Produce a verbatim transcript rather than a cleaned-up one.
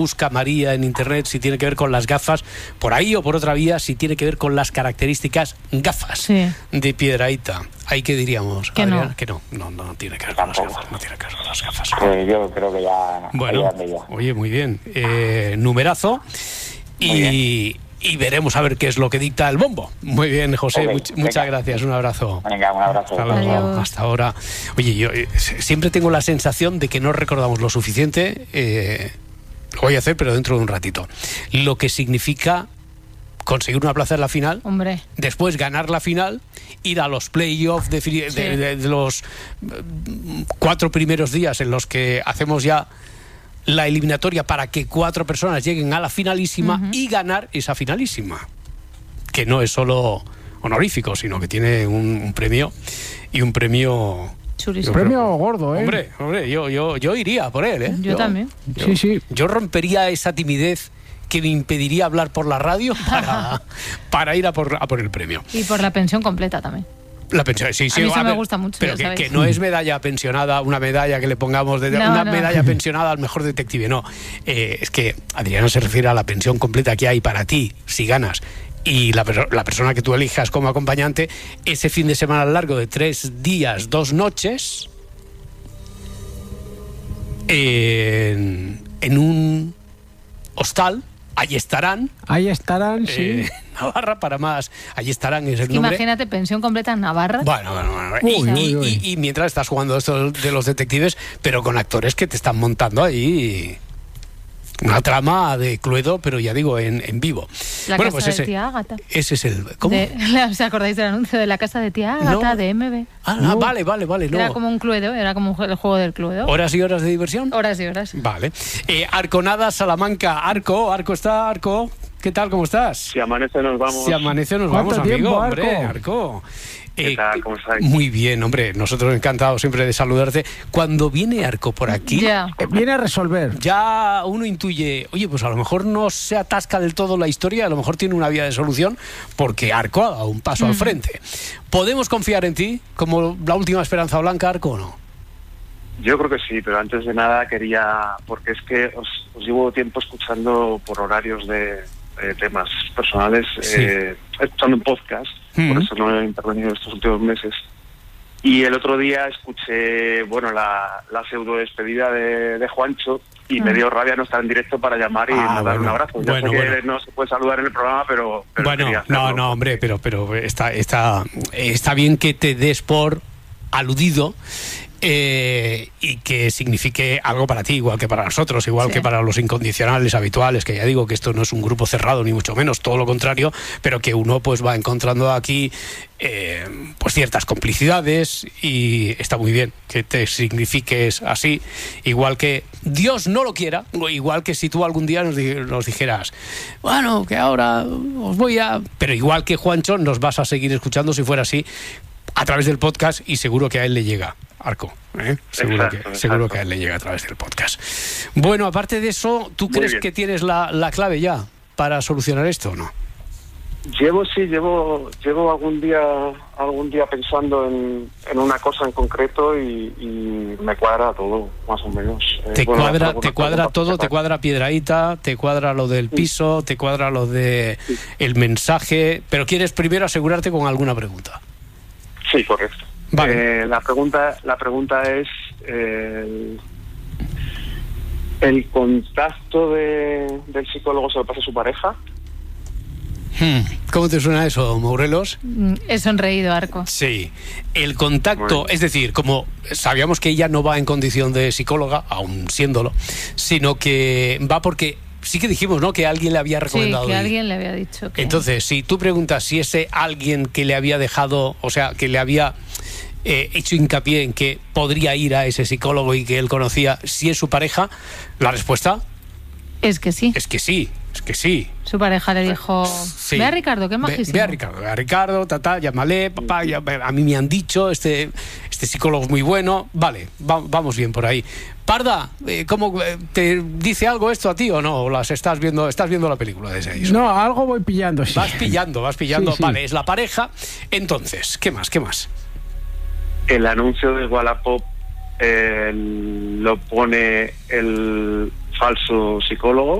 busca María en internet si tiene que ver con las gafas, por ahí o por otra vía, si tiene que ver con las características gafas sí. de Piedrahita. ¿Ahí qué diríamos, que Adrián? No. Que no, no, no tiene que ver con las gafas. No tiene que ver con las gafas. Eh, yo creo que ya... Bueno, ya oye, muy bien. Eh, numerazo. Muy y... Bien. Y veremos a ver qué es lo que dicta el bombo. Muy bien, José, okay, much, muchas gracias, un abrazo. Venga, un abrazo. Hasta luego, hasta ahora. Oye, yo eh, siempre tengo la sensación de que no recordamos lo suficiente, eh, lo voy a hacer, pero dentro de un ratito, lo que significa conseguir una plaza en la final, Hombre. Después ganar la final, ir a los playoffs de, de, sí. de, de, de los cuatro primeros días en los que hacemos ya la eliminatoria para que cuatro personas lleguen a la finalísima uh-huh. y ganar esa finalísima, que no es solo honorífico, sino que tiene un, un premio y un premio... Un premio gordo, ¿eh? Hombre, hombre, yo, yo, yo iría por él, ¿eh? Yo, yo también. Yo, sí, sí. Yo rompería esa timidez que me impediría hablar por la radio para, para ir a por, a por el premio. Y por la pensión completa también. La pensión, sí, sí. A mí a me ver, gusta mucho, pero que, que no es medalla pensionada, una medalla que le pongamos, de, no, una no. medalla pensionada al mejor detective, no. Eh, es que Adriana se refiere a la pensión completa que hay para ti, si ganas, y la, la persona que tú elijas como acompañante, ese fin de semana largo de tres días, dos noches, en, en un hostal. Allí estarán. Ahí estarán, sí. Eh, Navarra para más. Allí estarán, es el es que nombre. Imagínate, pensión completa en Navarra. Bueno, bueno, bueno. Uy, y, uy, y, uy. Y, y mientras estás jugando esto de los detectives, pero con actores que te están montando ahí una trama de Cluedo, pero ya digo, en, en vivo. La bueno, casa pues de ese, tía Ágata. Ese es el... ¿Cómo? De, ¿Os acordáis del anuncio de la casa de tía Ágata, no. de M B? Ah, no. vale, vale, vale. No. Era como un Cluedo, era como el juego del Cluedo. ¿Horas y horas de diversión? Horas y horas. Vale. Eh, Arconada, Salamanca. Arco, Arco está, Arco. ¿Qué tal? ¿Cómo estás? Si amanece nos vamos. Si amanece nos vamos, amigo. Tiempo, hombre, Arco. Arco. ¿Qué Eh, tal? ¿Cómo estáis? Muy bien, hombre. Nosotros encantados siempre de saludarte. Cuando viene Arco por aquí, Ya. Viene a resolver. ya uno intuye, oye, pues a lo mejor no se atasca del todo la historia, a lo mejor tiene una vía de solución, porque Arco ha dado un paso mm. al frente. ¿Podemos confiar en ti como la última esperanza blanca, Arco, o no? Yo creo que sí, pero antes de nada quería, porque es que os, os llevo tiempo escuchando por horarios de... Eh, temas personales, sí. eh, escuchando un podcast, mm. por eso no he intervenido estos últimos meses. Y el otro día escuché, bueno, la, la pseudo despedida de, de Juancho y mm. me dio rabia no estar en directo para llamar y ah, dar bueno, un abrazo. Ya bueno, sé que bueno. no se puede saludar en el programa, pero, pero bueno, quería hacerlo. no, no, hombre, pero, pero está, está, está bien que te des por aludido. Eh, y que signifique algo para ti, igual que para nosotros, igual sí. que para los incondicionales habituales, que ya digo que esto no es un grupo cerrado ni mucho menos, todo lo contrario, pero que uno pues va encontrando aquí eh, pues ciertas complicidades y está muy bien que te signifiques así, igual que Dios no lo quiera, igual que si tú algún día nos, di- nos dijeras, bueno, que ahora os voy a... Pero igual que Juancho, nos vas a seguir escuchando si fuera así, a través del podcast, y seguro que a él le llega, Arco, ¿eh? seguro, exacto, que, exacto. seguro que a él le llega a través del podcast. Bueno, aparte de eso, ¿tú Muy crees bien. que tienes la, la clave ya para solucionar esto o no? Llevo, sí, llevo llevo algún día algún día pensando en, en una cosa en concreto y, y me cuadra todo, más o menos. Eh, Te bueno, cuadra, alguna te cuadra cosa todo, para te cuadra Piedrahita, te cuadra lo del piso, te cuadra lo de Sí. el mensaje, pero quieres primero asegurarte con alguna pregunta. Sí, correcto. Vale. Eh, la pregunta la pregunta es eh, el, el contacto de, del psicólogo se lo pasa a su pareja. Hmm. ¿Cómo te suena eso, Morelos? Mm, He sonreído, Arco. Sí, el contacto, Bueno. es decir, como sabíamos que ella no va en condición de psicóloga, aún siéndolo, sino que va porque sí que dijimos, ¿no?, que alguien le había Sí, recomendado que ir. alguien le había dicho que... Entonces, si tú preguntas si ese alguien que le había dejado, o sea, que le había eh, hecho hincapié en que podría ir a ese psicólogo y que él conocía, si es su pareja, la respuesta Es que sí. es que sí, es que sí. Su pareja le dijo, Sí. ve a Ricardo, qué Ve, majísimo. ve a Ricardo, ve a Ricardo, tata, llámale, papá, ya- a mí me han dicho, este, este psicólogo es muy bueno, vale, va- vamos bien por ahí. Parda, eh, ¿cómo eh, te dice algo esto a ti o no? ¿O las estás viendo, estás viendo la película de seis? No, algo voy pillando, sí. Vas pillando, vas pillando, Sí, sí. vale, es la pareja. Entonces, ¿qué más, qué más? El anuncio de Wallapop eh, lo pone el falso psicólogo